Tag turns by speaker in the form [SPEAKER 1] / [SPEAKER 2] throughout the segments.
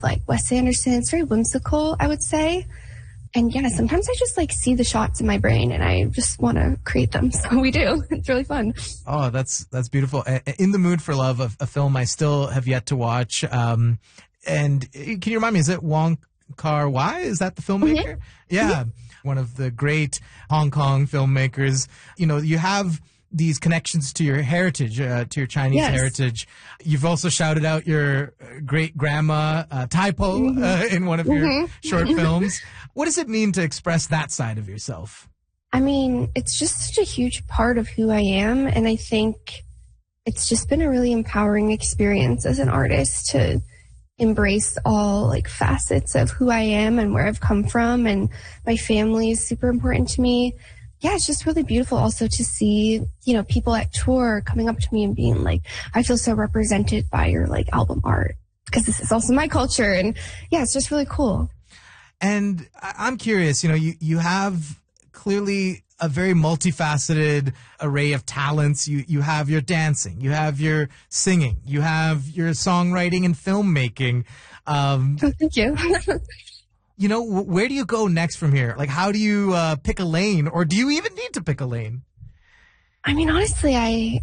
[SPEAKER 1] like Wes Anderson. It's very whimsical, I would say. And yeah, sometimes I just like see the shots in my brain and I just want to create them. So we do. It's really fun.
[SPEAKER 2] Oh, that's beautiful. In the Mood for Love, a film I still have yet to watch. And can you remind me, is it Wong Kar-wai? Is that the filmmaker?
[SPEAKER 1] Mm-hmm.
[SPEAKER 2] Yeah. One of the great Hong Kong filmmakers. You know, you have these connections to your heritage, to your Chinese heritage. You've also shouted out your great grandma, Tai Po, in one of your short films. What does it mean to express that side of yourself?
[SPEAKER 1] I mean, it's just such a huge part of who I am. And I think it's just been a really empowering experience as an artist to embrace all like facets of who I am and where I've come from. And my family is super important to me. Yeah, it's just really beautiful also to see, you know, people at tour coming up to me and being like, I feel so represented by your like album art because this is also my culture. And yeah, it's just really cool.
[SPEAKER 2] And I'm curious, you know, you have clearly a very multifaceted array of talents. You have your dancing, you have your singing, you have your songwriting and filmmaking.
[SPEAKER 1] Thank you.
[SPEAKER 2] You know, where do you go next from here? Like, how do you pick a lane, or do you even need to pick a lane?
[SPEAKER 1] I mean, honestly,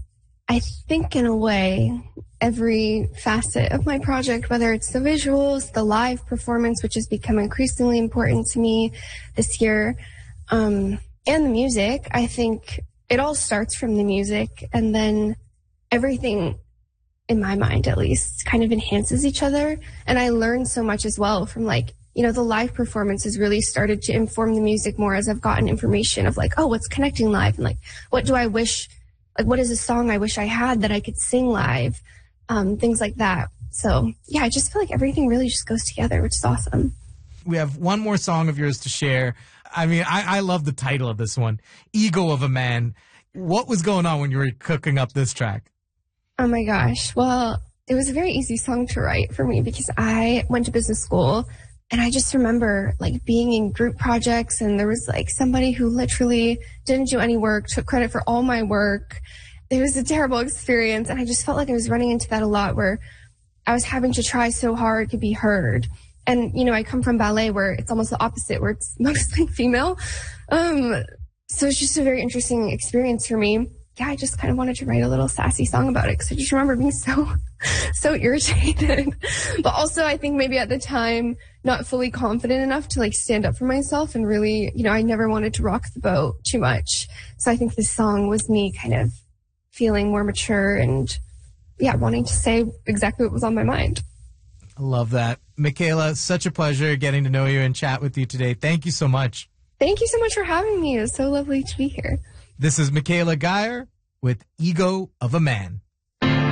[SPEAKER 1] I think in a way, every facet of my project, whether it's the visuals, the live performance, which has become increasingly important to me this year, and the music, I think it all starts from the music, and then everything, in my mind at least, kind of enhances each other. And I learned so much as well from like, you know, the live performance has really started to inform the music more as I've gotten information of like, oh, what's connecting live? And like, what do I wish, like, what is a song I wish I had that I could sing live? Things like that. So yeah, I just feel like everything really just goes together, which is awesome.
[SPEAKER 2] We have one more song of yours to share. I mean, I love the title of this one, Ego of a Man. What was going on when you were cooking up this track?
[SPEAKER 1] Oh my gosh. Well, it was a very easy song to write for me because I went to business school. And I just remember like being in group projects and there was like somebody who literally didn't do any work, took credit for all my work. It was a terrible experience. And I just felt like I was running into that a lot where I was having to try so hard to be heard. And, you know, I come from ballet where it's almost the opposite, where it's mostly female. So it's just a very interesting experience for me. Yeah, I just kind of wanted to write a little sassy song about it because I just remember being so irritated. But also I think maybe at the time, not fully confident enough to like stand up for myself and really, you know, I never wanted to rock the boat too much. So I think this song was me kind of feeling more mature and yeah, wanting to say exactly what was on my mind.
[SPEAKER 2] I love that. Michaela, such a pleasure getting to know you and chat with you today. Thank you so much.
[SPEAKER 1] Thank you so much for having me. It was so lovely to be here.
[SPEAKER 2] This is Michaela Geyer with Ego of a Man.